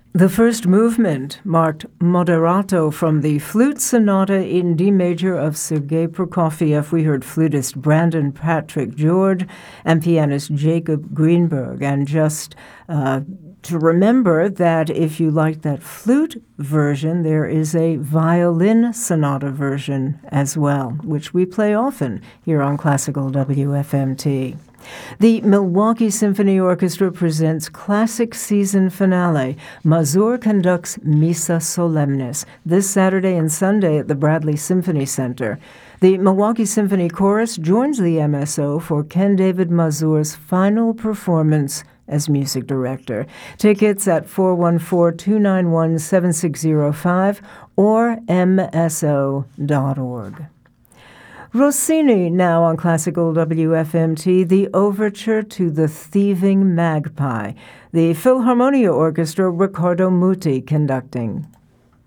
The first movement marked Moderato from the Flute Sonata in D major of Sergei Prokofiev. We heard flutist Brandon Patrick George and pianist Jacob Greenberg. And just to remember that if you like that flute version, there is a violin sonata version as well, which we play often here on Classical WFMT. The Milwaukee Symphony Orchestra presents Classic Season Finale. Mazur conducts Missa Solemnis this Saturday and Sunday at the Bradley Symphony Center. The Milwaukee Symphony Chorus joins the MSO for Ken David Mazur's final performance as music director. Tickets at 414-291-7605 or mso.org. Rossini now on Classical WFMT, the overture to The Thieving Magpie. The Philharmonia Orchestra, Riccardo Muti conducting.